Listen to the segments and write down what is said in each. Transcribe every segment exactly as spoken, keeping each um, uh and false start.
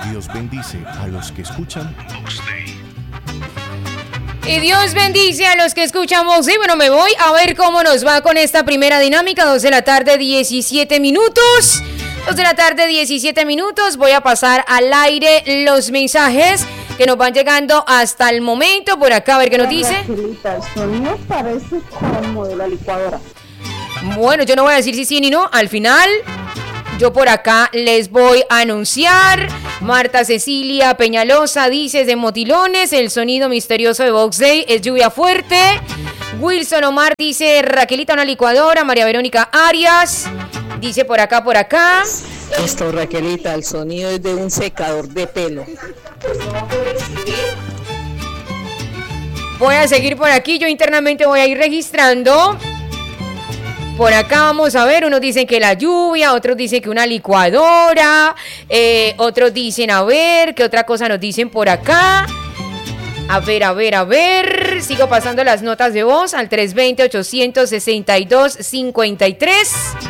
Dios bendice a los que escuchan Vox Day. Y Dios bendice a los que escuchan Vox Day. Bueno, me voy a ver cómo nos va con esta primera dinámica. dos de la tarde, diecisiete minutos. dos de la tarde, diecisiete minutos. Voy a pasar al aire los mensajes que nos van llegando hasta el momento. Por acá, a ver qué nos dice. El sonido parece como de la licuadora. Bueno, yo no voy a decir si sí ni no. Al final, yo por acá les voy a anunciar. Marta Cecilia Peñalosa dice: de Motilones, el sonido misterioso de Vox Day es lluvia fuerte. Wilson Omar dice: Raquelita, una licuadora. María Verónica Arias dice por acá, por acá. Esto, Raquelita, el sonido es de un secador de pelo. Voy a seguir por aquí, yo internamente voy a ir registrando. Por acá vamos a ver, unos dicen que la lluvia, otros dicen que una licuadora, eh, otros dicen, a ver, ¿qué otra cosa nos dicen por acá? A ver, a ver, a ver, sigo pasando las notas de voz al tres dos cero, ocho seis dos, cinco tres.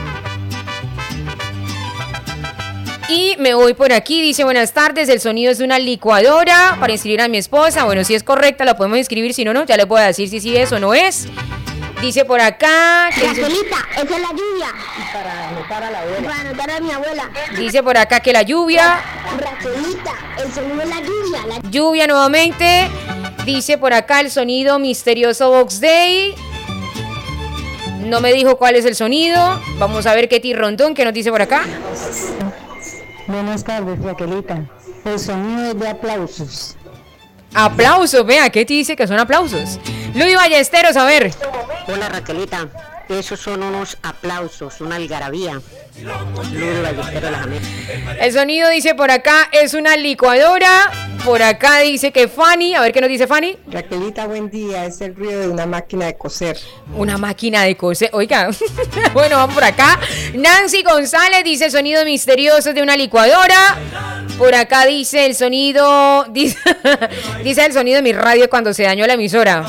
Y me voy por aquí, dice: buenas tardes, el sonido es de una licuadora para inscribir a mi esposa. Bueno, si es correcta la podemos inscribir, si no, no, ya le puedo decir si sí es o no es. Dice por acá... Raquelita, esa es la lluvia. Para anotar a la abuela. Para anotar a mi abuela. Dice por acá que la lluvia... Raquelita, el sonido es la lluvia. La... Lluvia nuevamente. Dice por acá el sonido misterioso Vox Day. No me dijo cuál es el sonido. Vamos a ver Ketty Rondón, ¿qué nos dice por acá? Buenas tardes, Raquelita. El sonido es de aplausos. Aplausos, vea, Ketty dice que son aplausos. Luis Ballesteros, a ver. Hola, Raquelita, esos son unos aplausos, una algarabía. Luis Ballesteros, las amigas. El sonido dice por acá es una licuadora. Por acá dice que Fanny, a ver qué nos dice Fanny. Raquelita, buen día, es el ruido de una máquina de coser. Una máquina de coser, oiga. Bueno, vamos por acá. Nancy González dice: sonido misterioso de una licuadora. Por acá dice el sonido, dice, dice el sonido de mi radio cuando se dañó la emisora.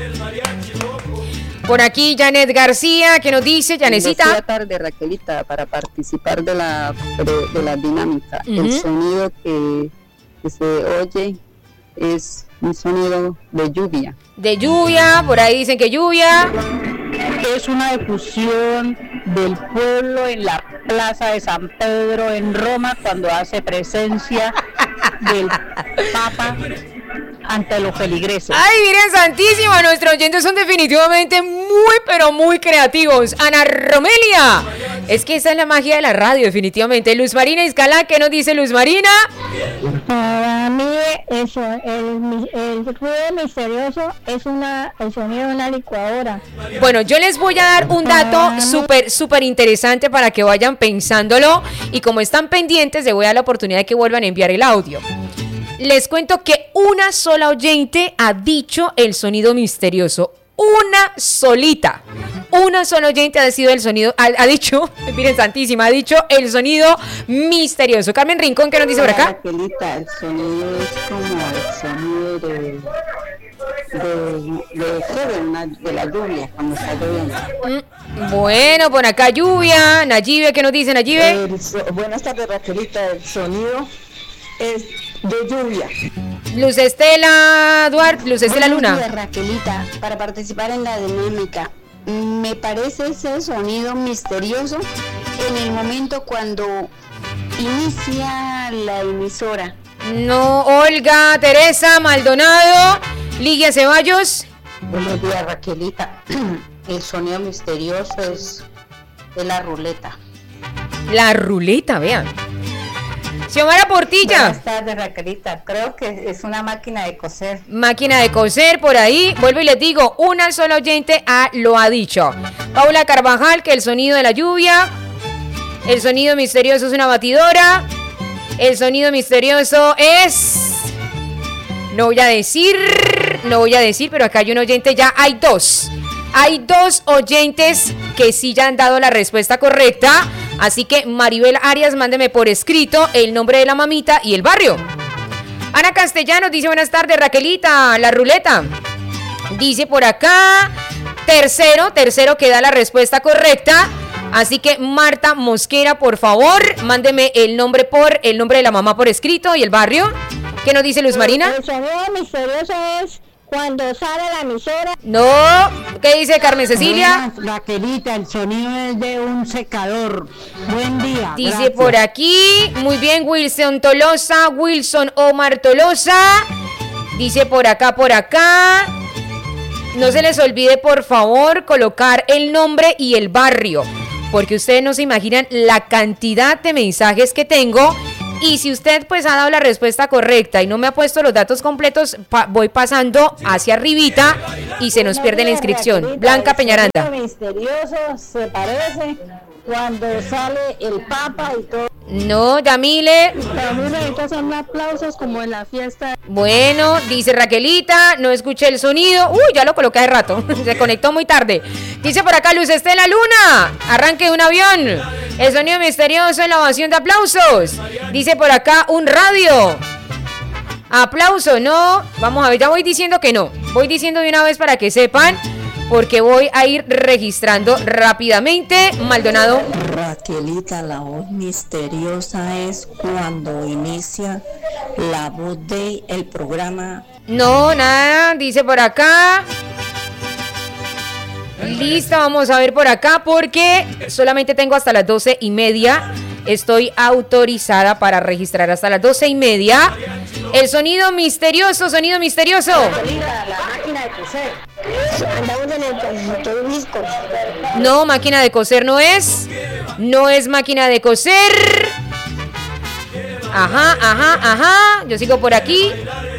Por aquí Janet García, que nos dice, Janecita. Buenas tardes, Raquelita, para participar de la, de, de la dinámica. Uh-huh. El sonido que, que se oye es un sonido de lluvia. De lluvia, por ahí dicen que lluvia. Es una efusión del pueblo en la plaza de San Pedro en Roma cuando hace presencia del Papa ante los feligreses. Ay, Virgen Santísima, nuestros oyentes son definitivamente muy, pero muy creativos. Ana Romelia, es que esa es la magia de la radio, definitivamente. Luz Marina Iscalá, ¿qué nos dice Luz Marina? Para mí, eso, el, el ruido misterioso es una, el sonido de una licuadora. Bueno, yo les voy a dar un dato súper, súper interesante para que vayan pensándolo. Y como están pendientes, les voy a dar la oportunidad de que vuelvan a enviar el audio. Les cuento que una sola oyente ha dicho el sonido misterioso. Una solita. Una sola oyente ha decidido el sonido, ha, ha dicho, miren Santísima, ha dicho el sonido misterioso. Carmen Rincón, ¿qué nos dice por acá? Raquelita, el sonido es como el sonido de, de, de, de, una, de la lluvia, cuando está lloviendo. Mm, bueno, por acá lluvia. Nayibe, ¿qué nos dice Nayibe? El, buenas tardes, Raquelita, el sonido es de lluvia. Luz Estela Duarte, Luz Estela Luna. Buenos días, Raquelita, para participar en la dinámica. Me parece ese sonido misterioso en el momento cuando inicia la emisora. No, Olga Teresa Maldonado, Ligia Ceballos. Buenos días, Raquelita. El sonido misterioso es de la ruleta. La ruleta, vean. Xiomara Portilla. Buenas tardes, Raquelita. Creo que es una máquina de coser. Máquina de coser por ahí. Vuelvo y les digo, una sola oyente ha, lo ha dicho. Paula Carvajal, que el sonido de la lluvia. El sonido misterioso es una batidora. El sonido misterioso es... No voy a decir, no voy a decir, pero acá hay un oyente, ya hay dos. Hay dos oyentes que sí ya han dado la respuesta correcta. Así que Maribel Arias, mándeme por escrito el nombre de la mamita y el barrio. Ana Castellanos dice: buenas tardes, Raquelita, la ruleta. Dice por acá, tercero, tercero que da la respuesta correcta. Así que Marta Mosquera, por favor, mándeme el nombre por el nombre de la mamá por escrito y el barrio. ¿Qué nos dice Luz Marina? El sonido misterioso es cuando sale la emisora. No. ¿Qué dice Carmen Cecilia? Buenas, Raquelita, el sonido es de un secador. Buen día. Dice gracias. por aquí, muy bien, Wilson Tolosa, Wilson Omar Tolosa. Dice por acá, por acá. No se les olvide, por favor, colocar el nombre y el barrio, porque ustedes no se imaginan la cantidad de mensajes que tengo. Y si usted pues ha dado la respuesta correcta y no me ha puesto los datos completos, pa- voy pasando hacia arribita y se nos pierde la inscripción. Blanca Peñaranda. El misterioso se parece cuando sale el Papa y todo. No, Yamile. También necesitas son aplausos como en la fiesta. Bueno, dice Raquelita, no escuché el sonido. Uy, ya lo coloqué hace rato. Se conectó muy tarde. Dice por acá Luz Estela Luna. Arranque de un avión. El sonido misterioso en la ovación de aplausos. Dice por acá un radio. Aplauso, no. Vamos a ver, ya voy diciendo que no. Voy diciendo de una vez para que sepan, porque voy a ir registrando rápidamente. Maldonado. Raquelita, la voz misteriosa es cuando inicia la voz de el programa. No, nada, dice por acá. Listo, vamos a ver por acá porque solamente tengo hasta las doce y media. Estoy autorizada para registrar hasta las doce y media. El sonido misterioso, sonido misterioso. La máquina de coser. Andamos en el consultorio disco. No, máquina de coser no es. No es máquina de coser. Ajá, ajá, ajá. Yo sigo por aquí.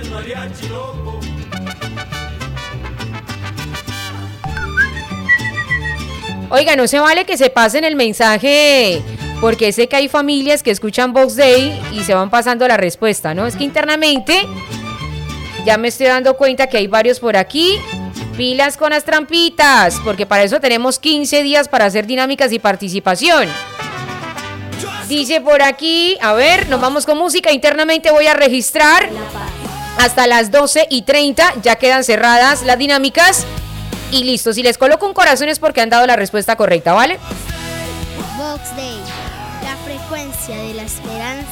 Oiga, no se vale que se pasen el mensaje, porque sé que hay familias que escuchan Vox Day y se van pasando la respuesta, ¿no? Es que internamente ya me estoy dando cuenta que hay varios por aquí. Pilas con las trampitas, porque para eso tenemos quince días para hacer dinámicas y participación. Dice por aquí, a ver, nos vamos con música. Internamente voy a registrar hasta las doce y treinta, ya quedan cerradas las dinámicas. Y listo, si les coloco un corazón es porque han dado la respuesta correcta, ¿vale? Vox Day, la frecuencia de la esperanza